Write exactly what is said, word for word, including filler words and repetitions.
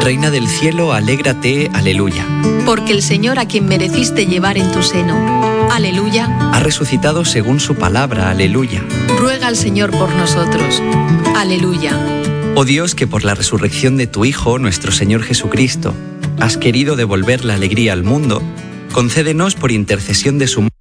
Reina del cielo, alégrate, aleluya. Porque el Señor, a quien mereciste llevar en tu seno, aleluya, ha resucitado según su palabra, aleluya. Ruega al Señor por nosotros, aleluya. Oh Dios, que por la resurrección de tu Hijo, nuestro Señor Jesucristo, has querido devolver la alegría al mundo, concédenos por intercesión de su